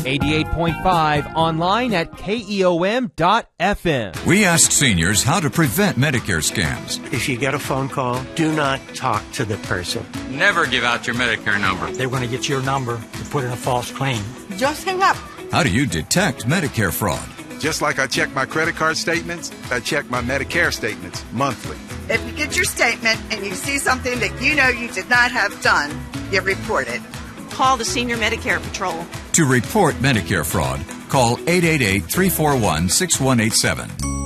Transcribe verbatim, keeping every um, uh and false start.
eighty-eight point five, online at K E O M dot F M. We asked seniors how to prevent Medicare scams. If you get a phone call, do not talk to the person. Never give out your Medicare number. They want to get your number to put in a false claim. Just hang up. How do you detect Medicare fraud? Just like I check my credit card statements, I check my Medicare statements monthly. If you get your statement and you see something that you know you did not have done, you report it. Call the Senior Medicare Patrol. To report Medicare fraud, call eight eight eight, three four one, six one eight seven.